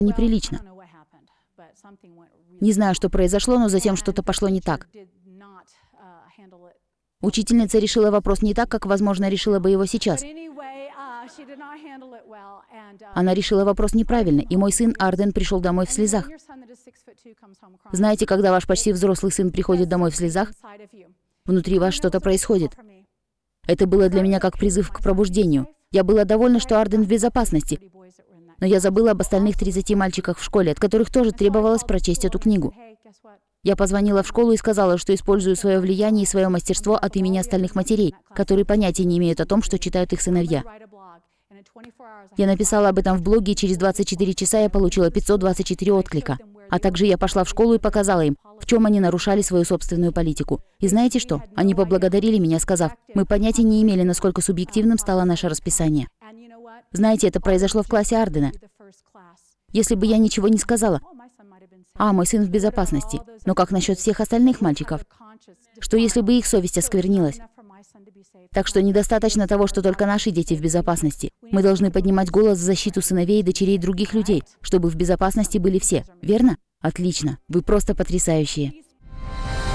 неприлично. Не знаю, что произошло, но затем что-то пошло не так. Учительница решила вопрос не так, как, возможно, решила бы его сейчас. Она решила вопрос неправильно, и мой сын Арден пришел домой в слезах. Знаете, когда ваш почти взрослый сын приходит домой в слезах, внутри вас что-то происходит. Это было для меня как призыв к пробуждению. Я была довольна, что Арден в безопасности, но я забыла об остальных 30 мальчиках в школе, от которых тоже требовалось прочесть эту книгу. Я позвонила в школу и сказала, что использую свое влияние и свое мастерство от имени остальных матерей, которые понятия не имеют о том, что читают их сыновья. Я написала об этом в блоге, и через 24 часа я получила 524 отклика. А также я пошла в школу и показала им, в чем они нарушали свою собственную политику. И знаете что? Они поблагодарили меня, сказав, мы понятия не имели, насколько субъективным стало наше расписание. Знаете, это произошло в классе Ардена. Если бы я ничего не сказала, мой сын в безопасности. Но как насчет всех остальных мальчиков? Что если бы их совесть осквернилась? Так что недостаточно того, что только наши дети в безопасности. Мы должны поднимать голос в защиту сыновей и дочерей других людей, чтобы в безопасности были все. Верно? Отлично. Вы просто потрясающие.